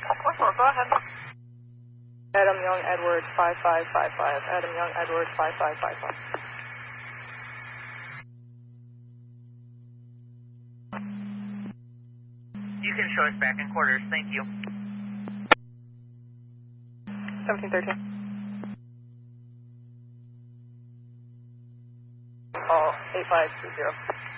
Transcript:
Go ahead. Adam Young Edwards 5555. Adam Young Edwards 5555. You can show us back in quarters, thank you. 1713. Call 8520.